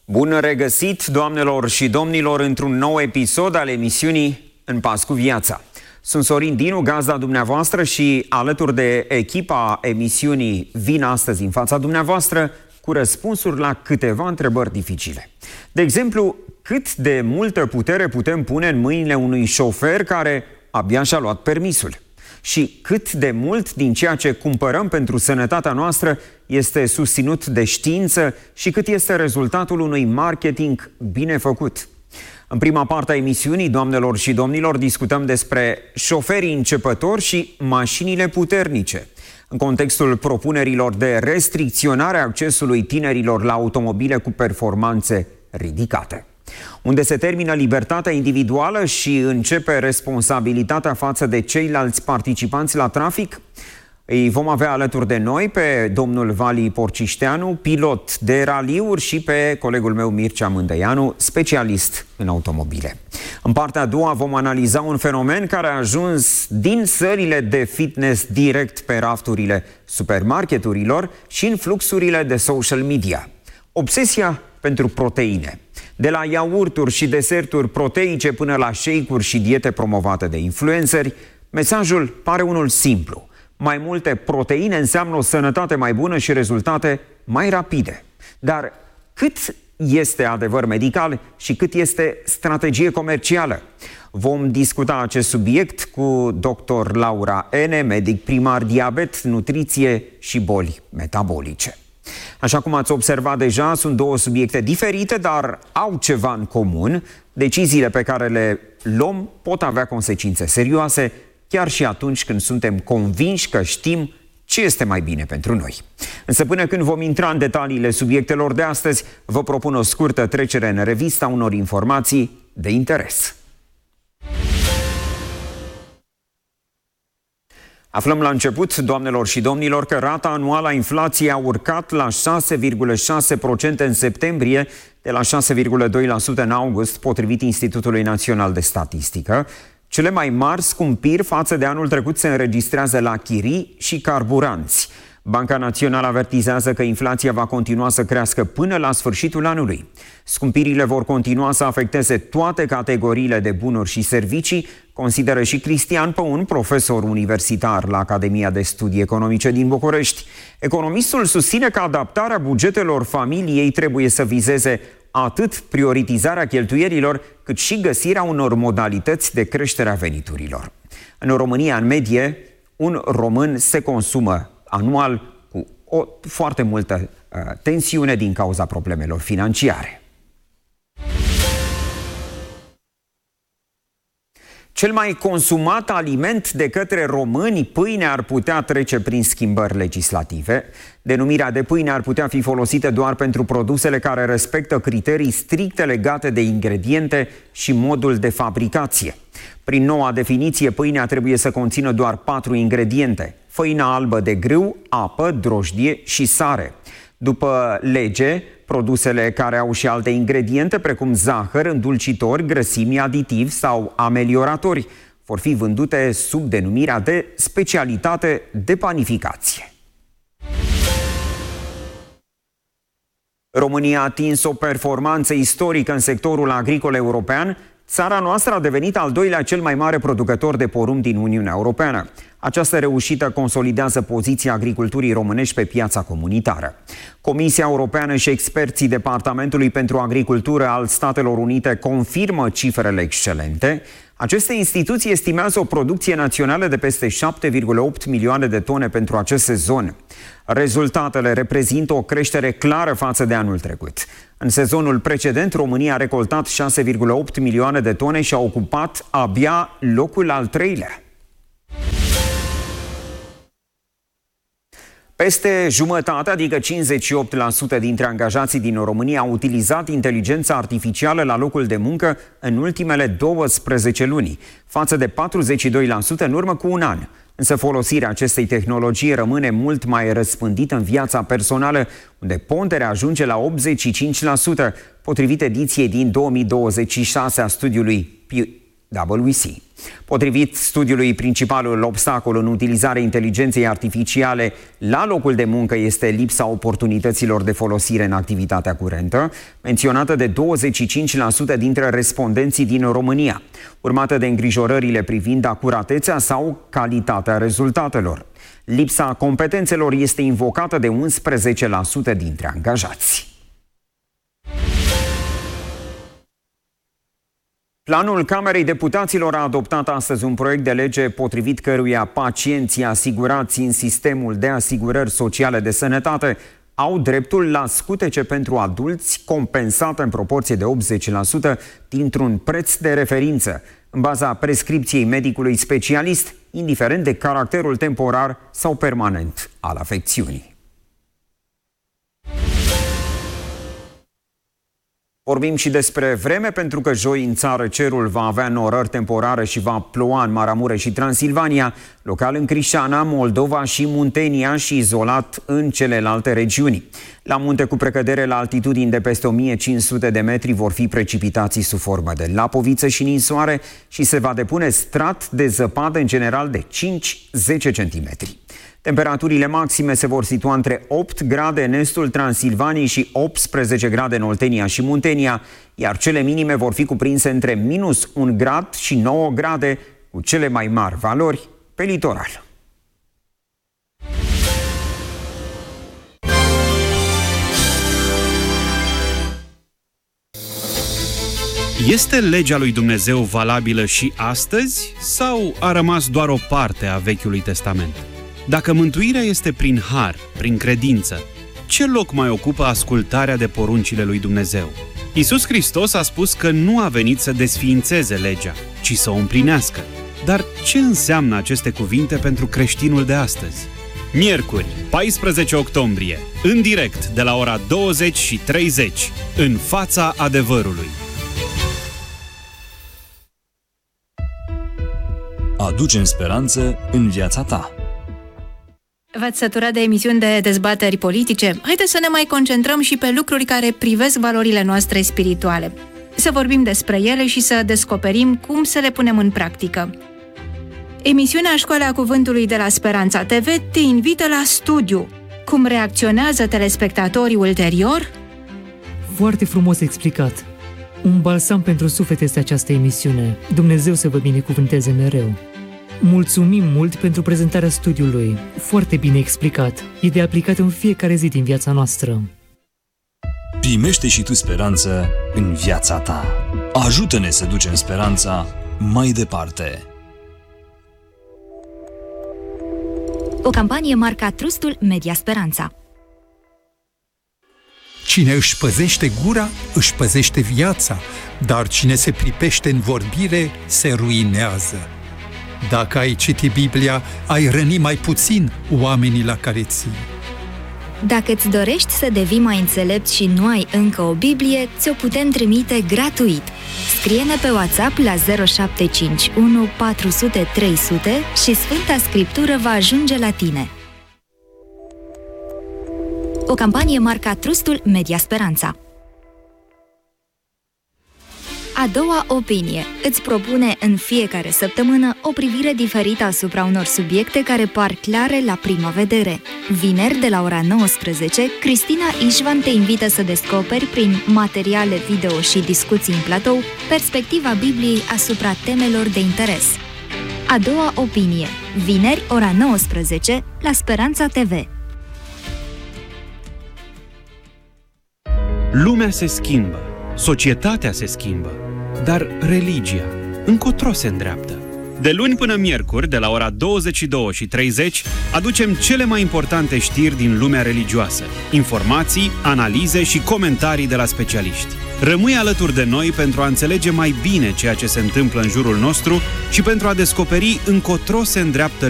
Bun regăsit, doamnelor și domnilor, într-un nou episod al emisiunii În pas cu viața. Sunt Sorin Dinu, gazda dumneavoastră, și alături de echipa emisiunii vin astăzi în fața dumneavoastră cu răspunsuri la câteva întrebări dificile. De exemplu, cât de multă putere putem pune în mâinile unui șofer care abia și-a luat permisul? Și cât de mult din ceea ce cumpărăm pentru sănătatea noastră este susținut de știință și cât este rezultatul unui marketing bine făcut? În prima parte a emisiunii, doamnelor și domnilor, discutăm despre șoferii începători și mașinile puternice, în contextul propunerilor de restricționare a accesului tinerilor la automobile cu performanțe ridicate. Unde se termină libertatea individuală și începe responsabilitatea față de ceilalți participanți la trafic? Îi vom avea alături de noi pe domnul Vali Porcișteanu, pilot de raliuri, și pe colegul meu Mircea Mândăianu, specialist în automobile. În partea a doua vom analiza un fenomen care a ajuns din sălile de fitness direct pe rafturile supermarketurilor și în fluxurile de social media. Obsesia pentru proteine. De la iaurturi și deserturi proteice până la shake-uri și diete promovate de influenceri, mesajul pare unul simplu. Mai multe proteine înseamnă o sănătate mai bună și rezultate mai rapide. Dar cât este adevăr medical și cât este strategie comercială? Vom discuta acest subiect cu dr. Laura Ene, medic primar diabet, nutriție și boli metabolice. Așa cum ați observat deja, sunt două subiecte diferite, dar au ceva în comun. Deciziile pe care le luăm pot avea consecințe serioase, chiar și atunci când suntem convinși că știm ce este mai bine pentru noi. Însă până când vom intra în detaliile subiectelor de astăzi, vă propun o scurtă trecere în revista unor informații de interes. Aflăm la început, doamnelor și domnilor, că rata anuală a inflației a urcat la 6,6% în septembrie, de la 6,2% în august, potrivit Institutului Național de Statistică. Cele mai mari scumpiri față de anul trecut se înregistrează la chirii și carburanți. Banca Națională avertizează că inflația va continua să crească până la sfârșitul anului. Scumpirile vor continua să afecteze toate categoriile de bunuri și servicii, consideră și Cristian Păun, profesor universitar la Academia de Studii Economice din București. Economistul susține că adaptarea bugetelor familiei trebuie să vizeze atât prioritizarea cheltuielilor, cât și găsirea unor modalități de creștere a veniturilor. În România, în medie, un român se consumă anual cu o foarte multă tensiune din cauza problemelor financiare. Cel mai consumat aliment de către români, pâinea, ar putea trece prin schimbări legislative. Denumirea de pâine ar putea fi folosită doar pentru produsele care respectă criterii stricte legate de ingrediente și modul de fabricație. Prin noua definiție, pâinea trebuie să conțină doar 4 ingrediente: făina albă de grâu, apă, drojdie și sare. După lege, produsele care au și alte ingrediente, precum zahăr, îndulcitori, grăsimi, aditivi sau amelioratori, vor fi vândute sub denumirea de specialitate de panificație. România a atins o performanță istorică în sectorul agricol european. Țara noastră a devenit al doilea cel mai mare producător de porumb din Uniunea Europeană. Această reușită consolidează poziția agriculturii românești pe piața comunitară. Comisia Europeană și experții Departamentului pentru Agricultură al Statelor Unite confirmă cifrele excelente. Aceste instituții estimează o producție națională de peste 7,8 milioane de tone pentru acest sezon. Rezultatele reprezintă o creștere clară față de anul trecut. În sezonul precedent, România a recoltat 6,8 milioane de tone și a ocupat abia locul al 3-lea. Peste jumătate, adică 58% dintre angajații din România au utilizat inteligența artificială la locul de muncă în ultimele 12 luni, față de 42% în urmă cu un an. Însă folosirea acestei tehnologii rămâne mult mai răspândită în viața personală, unde ponderea ajunge la 85%, potrivit ediției din 2026 a studiului WC. Potrivit studiului, principalul obstacol în utilizarea inteligenței artificiale la locul de muncă este lipsa oportunităților de folosire în activitatea curentă, menționată de 25% dintre respondenții din România, urmată de îngrijorările privind acuratețea sau calitatea rezultatelor. Lipsa competențelor este invocată de 11% dintre angajați. Planul Camerei Deputaților a adoptat astăzi un proiect de lege potrivit căruia pacienții asigurați în sistemul de asigurări sociale de sănătate au dreptul la scutece pentru adulți compensate în proporție de 80% dintr-un preț de referință, în baza prescripției medicului specialist, indiferent de caracterul temporar sau permanent al afecțiunii. Vorbim și despre vreme, pentru că joi în țară cerul va avea norări temporare și va ploua în Maramureș și Transilvania, local în Crișana, Moldova și Muntenia și izolat în celelalte regiuni. La munte, cu precădere la altitudini de peste 1500 de metri, vor fi precipitații sub formă de lapoviță și ninsoare și se va depune strat de zăpadă în general de 5-10 cm. Temperaturile maxime se vor situa între 8 grade în estul Transilvaniei și 18 grade în Oltenia și Muntenia, iar cele minime vor fi cuprinse între -1 grad și 9 grade, cu cele mai mari valori pe litoral. Este legea lui Dumnezeu valabilă și astăzi sau a rămas doar o parte a Vechiului Testament? Dacă mântuirea este prin har, prin credință, ce loc mai ocupă ascultarea de poruncile lui Dumnezeu? Iisus Hristos a spus că nu a venit să desființeze legea, ci să o împlinească. Dar ce înseamnă aceste cuvinte pentru creștinul de astăzi? Miercuri, 14 octombrie, în direct de la ora 20:30, în fața adevărului. Aducem speranță în viața ta. V-ați săturat de emisiuni de dezbateri politice? Haideți să ne mai concentrăm și pe lucruri care privesc valorile noastre spirituale. Să vorbim despre ele și să descoperim cum să le punem în practică. Emisiunea Școala Cuvântului de la Speranța TV te invită la studiu. Cum reacționează telespectatorii ulterior? Foarte frumos explicat. Un balsam pentru suflet este această emisiune. Dumnezeu să vă binecuvânteze mereu. Mulțumim mult pentru prezentarea studiului. Foarte bine explicat. E de aplicat în fiecare zi din viața noastră. Primește și tu speranță în viața ta. Ajută-ne să ducem speranța mai departe. O campanie marca Trustul Media Speranța. Cine își păzește gura, își păzește viața, dar cine se pripește în vorbire, se ruinează. Dacă ai citi Biblia, ai răni mai puțin oamenii la care ții. Dacă îți dorești să devii mai înțelept și nu ai încă o Biblie, ți-o putem trimite gratuit. Scrie-ne pe WhatsApp la 0751 400 300 și Sfânta Scriptură va ajunge la tine. O campanie marca Trustul Media Speranța. A doua opinie îți propune în fiecare săptămână o privire diferită asupra unor subiecte care par clare la prima vedere. Vineri, de la ora 19, Cristina Ișvan te invită să descoperi, prin materiale video și discuții în platou, perspectiva Bibliei asupra temelor de interes. A doua opinie, vineri, ora 19, la Speranța TV. Lumea se schimbă, societatea se schimbă, dar religia încotro se îndreaptă. De luni până miercuri, de la ora 22:30, aducem cele mai importante știri din lumea religioasă, informații, analize și comentarii de la specialiști. Rămâi alături de noi pentru a înțelege mai bine ceea ce se întâmplă în jurul nostru și pentru a descoperi încotro se îndreaptă